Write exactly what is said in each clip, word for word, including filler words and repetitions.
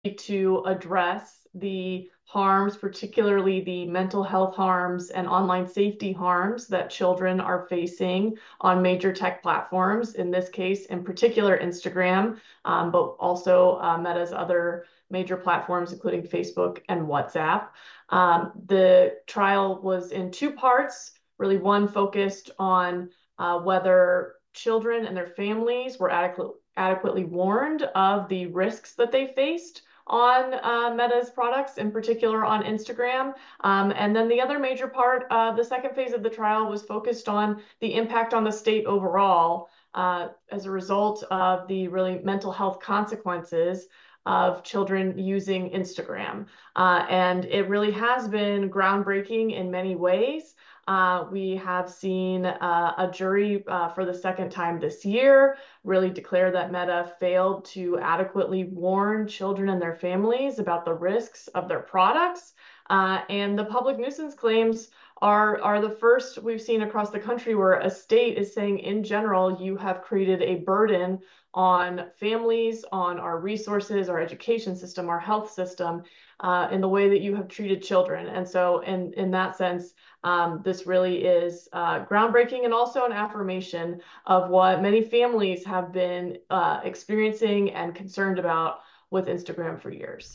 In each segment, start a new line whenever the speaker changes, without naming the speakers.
to address the harms, particularly the mental health harms and online safety harms that children are facing on major tech platforms, in this case, in particular, Instagram, um, but also uh, Meta's other major platforms, including Facebook and WhatsApp. Um, the trial was in two parts, really one focused on uh, whether children and their families were adequate, adequately warned of the risks that they faced on uh, Meta's products, in particular on Instagram. Um, and then the other major part, uh, the second phase of the trial was focused on the impact on the state overall uh, as a result of the really mental health consequences of children using Instagram. Uh, and it really has been groundbreaking in many ways. Uh, we have seen uh, a jury uh, for the second time this year really declare that Meta failed to adequately warn children and their families about the risks of their products. Uh, and the public nuisance claims are, are the first we've seen across the country where a state is saying, in general, you have created a burden on families, on our resources, our education system, our health system, uh, in the way that you have treated children. And so in, in that sense, um, this really is uh, groundbreaking and also an affirmation of what many families have been uh, experiencing and concerned about with Instagram for years.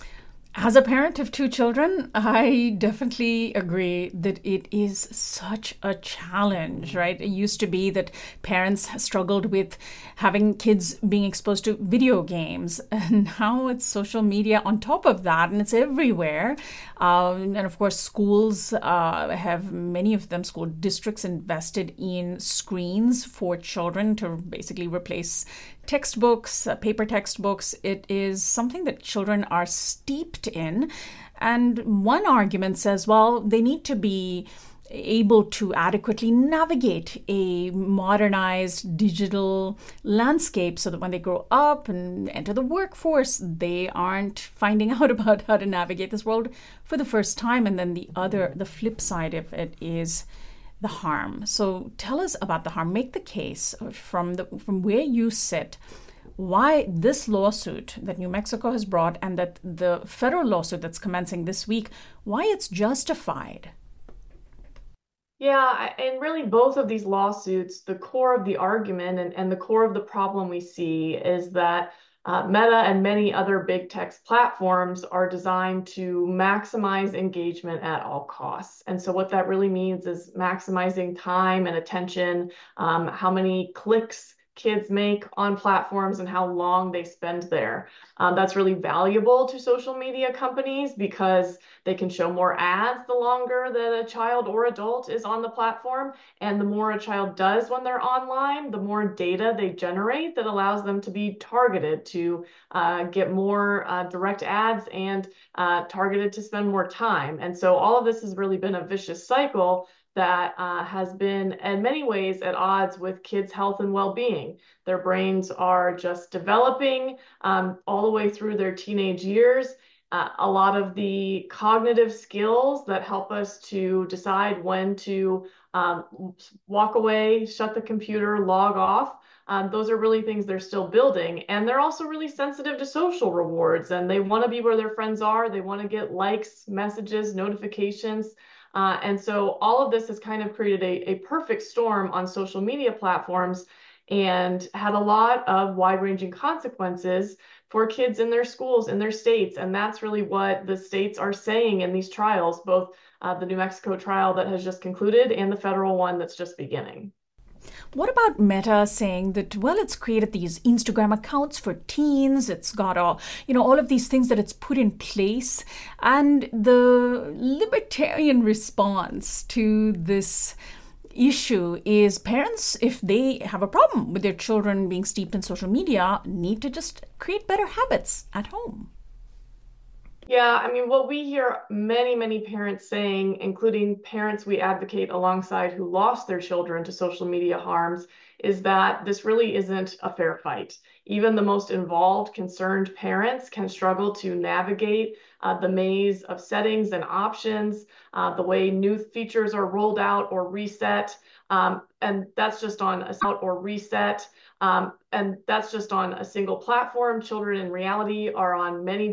As a parent of two children, I definitely agree that it is such a challenge, right? It used to be that parents struggled with having kids being exposed to video games, and now it's social media on top of that, and it's everywhere. Um, and of course, schools uh, have, many of them, school districts invested in screens for children to basically replace textbooks, uh, paper textbooks. It is something that children are steeped in. And one argument says, well, they need to be able to adequately navigate a modernized digital landscape so that when they grow up and enter the workforce, they aren't finding out about how to navigate this world for the first time. And then the other, the flip side of it is the harm. So tell us about the harm. Make the case from the from where you sit, why this lawsuit that New Mexico has brought and that the federal lawsuit that's commencing this week, why it's justified.
Yeah, and really both of these lawsuits, the core of the argument and, and the core of the problem we see is that uh, Meta and many other big tech platforms are designed to maximize engagement at all costs. And so what that really means is maximizing time and attention, um, how many clicks kids make on platforms and how long they spend there. Um, that's really valuable to social media companies because they can show more ads the longer that a child or adult is on the platform. And the more a child does when they're online, the more data they generate that allows them to be targeted to uh, get more uh, direct ads and uh, targeted to spend more time. And so all of this has really been a vicious cycle that uh, has been in many ways at odds with kids' health and well-being. Their brains are just developing um, all the way through their teenage years. Uh, a lot of the cognitive skills that help us to decide when to um, walk away, shut the computer, log off, um, those are really things they're still building. And they're also really sensitive to social rewards, and they want to be where their friends are. They want to get likes, messages, notifications. Uh, and so all of this has kind of created a, a perfect storm on social media platforms and had a lot of wide-ranging consequences for kids in their schools, in their states. And that's really what the states are saying in these trials, both uh, the New Mexico trial that has just concluded and the federal one that's just beginning.
What about Meta saying that, well, it's created these Instagram accounts for teens, it's got all, you know, all of these things that it's put in place, and the libertarian response to this issue is parents, if they have a problem with their children being steeped in social media, need to just create better habits at home.
Yeah, I mean, what we hear many, many parents saying, including parents we advocate alongside who lost their children to social media harms, is that this really isn't a fair fight. Even the most involved, concerned parents can struggle to navigate uh, the maze of settings and options, uh, the way new features are rolled out or reset. Um, and that's just on a out or reset. Um, and that's just on a single platform. Children in reality are on many